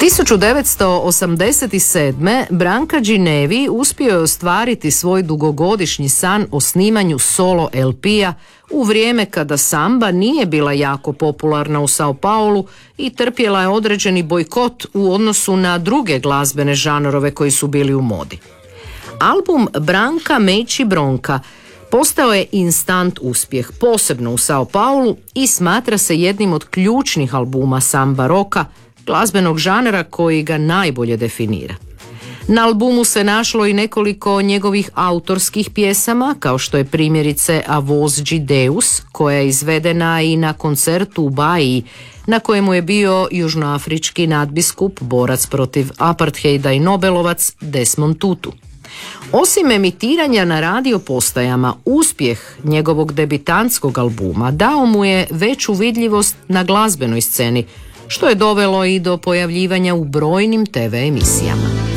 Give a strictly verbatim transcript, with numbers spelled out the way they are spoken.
tisuću devetsto osamdeset sedme. Branka Ginevii uspio je ostvariti svoj dugogodišnji san o snimanju solo el pea u vrijeme kada samba nije bila jako popularna u Sao Paulu i trpjela je određeni bojkot u odnosu na druge glazbene žanrove koji su bili u modi. Album Branka Meići Bronka postao je instant uspjeh, posebno u Sao Paulu, i smatra se jednim od ključnih albuma samba roka, glazbenog žanra koji ga najbolje definira. Na albumu se našlo i nekoliko njegovih autorskih pjesama, kao što je primjerice A Voz de Deus, koja je izvedena i na koncertu u Bahiji, na kojemu je bio južnoafrički nadbiskup, borac protiv apartheida i nobelovac Desmond Tutu. Osim emitiranja na radio postajama, uspjeh njegovog debitantskog albuma dao mu je veću vidljivost na glazbenoj sceni, što je dovelo i do pojavljivanja u brojnim te ve emisijama.